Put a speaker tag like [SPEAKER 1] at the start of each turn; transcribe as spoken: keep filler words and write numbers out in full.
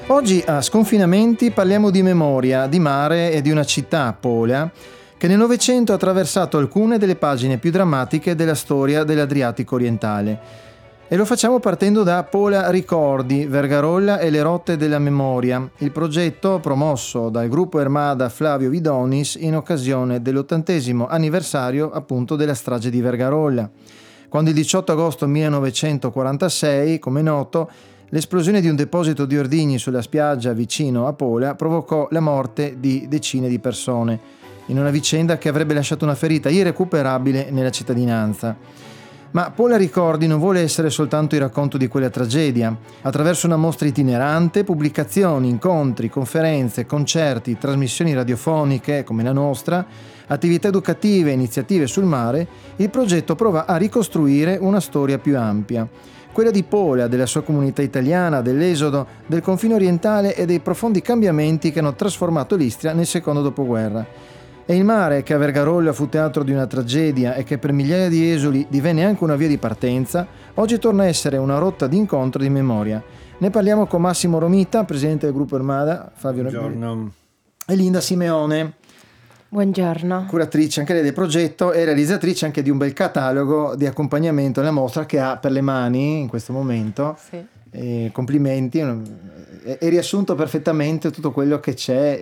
[SPEAKER 1] Oggi a Sconfinamenti parliamo di memoria, di mare e di una città, Pola, che nel Novecento ha attraversato alcune delle pagine più drammatiche della storia dell'Adriatico orientale. E lo facciamo partendo da Pola Ricordi, Vergarolla e le rotte della memoria, il progetto promosso dal gruppo Ermada Flavio Vidonis in occasione dell'ottantesimo anniversario appunto della strage di Vergarolla, quando il diciotto agosto millenovecentoquarantasei, come noto, l'esplosione di un deposito di ordigni sulla spiaggia vicino a Pola provocò la morte di decine di persone, in una vicenda che avrebbe lasciato una ferita irrecuperabile nella cittadinanza. Ma Pola Ricordi non vuole essere soltanto il racconto di quella tragedia. Attraverso una mostra itinerante, pubblicazioni, incontri, conferenze, concerti, trasmissioni radiofoniche come la nostra, attività educative e iniziative sul mare, il progetto prova a ricostruire una storia più ampia. Quella di Pola, della sua comunità italiana, dell'esodo, del confine orientale e dei profondi cambiamenti che hanno trasformato l'Istria nel secondo dopoguerra. È il mare che a Vergarolla fu teatro di una tragedia e che per migliaia di esuli divenne anche una via di partenza, oggi torna a essere una rotta di incontro e di memoria. Ne parliamo con Massimo Romita, presidente del gruppo Ermada, Fabio
[SPEAKER 2] Buongiorno.
[SPEAKER 1] e Linda Simeone,
[SPEAKER 3] Buongiorno.
[SPEAKER 1] curatrice anche lei del progetto e realizzatrice anche di un bel catalogo di accompagnamento alla mostra che ha per le mani in questo momento.
[SPEAKER 3] Sì.
[SPEAKER 1] E complimenti, è riassunto perfettamente tutto quello che c'è